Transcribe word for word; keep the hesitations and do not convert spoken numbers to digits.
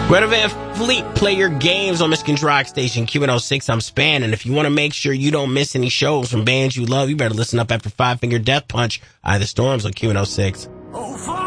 Greta Van Fleet, play your games on Michigan's Rock Station, Q one oh six. I'm Span, and if you want to make sure you don't miss any shows from bands you love, you better listen up after Five Finger Death Punch, Either Storms on Q one oh six.